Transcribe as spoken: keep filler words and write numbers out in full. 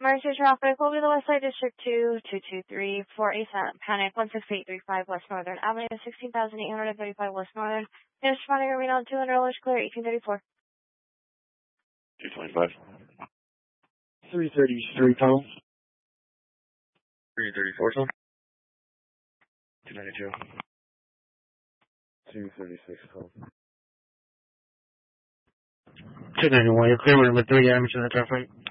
emergency traffic will be the Westside District two two two three for A S A P Panic one six eight three five West Northern Avenue, sixteen thousand eight hundred thirty-five West Northern. Nearest responding arena on two hundred dollars clear, eighteen thirty-four. two twenty-five. three thirty-three tunnel. three thirty-four tunnel. two ninety-two. two thirty-six tunnel. two ninety-one, you're clear with number three, damage to the traffic.